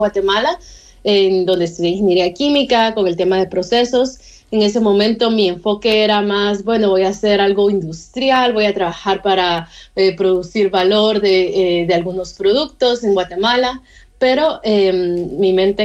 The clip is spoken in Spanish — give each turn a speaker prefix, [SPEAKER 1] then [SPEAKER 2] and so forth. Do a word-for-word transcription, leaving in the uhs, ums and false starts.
[SPEAKER 1] Guatemala, en donde estudié ingeniería química con el tema de procesos. En ese momento mi enfoque era más, bueno, voy a hacer algo industrial, voy a trabajar para eh, producir valor de, eh, de algunos productos en Guatemala, pero eh, mi mente